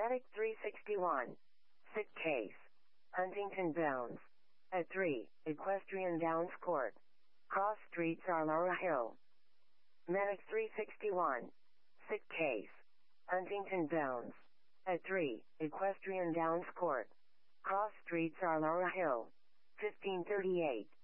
Medic 361. Sick case. Huntington Downs. At 3, Equestrian Downs Court. Cross Streets, Laura Hill. Medic 361. Sick case. Huntington Downs. At 3, Equestrian Downs Court. Cross Streets, Laura Hill. 1538.